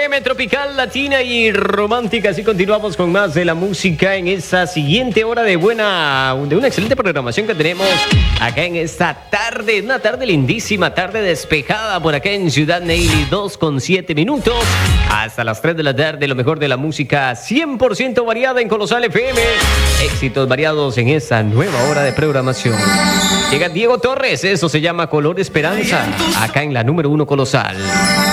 FM Tropical, Latina y Romántica. Así continuamos con más de la música en esta siguiente hora de una excelente programación que tenemos acá en esta tarde. Una tarde lindísima, tarde despejada por acá en Ciudad Neyli, 2:07 hasta las 3 de la tarde. Lo mejor de la música 100% variada en Colosal FM. Éxitos variados en esta nueva hora de programación. Llega Diego Torres, eso se llama Color Esperanza, acá en la número 1 Colosal.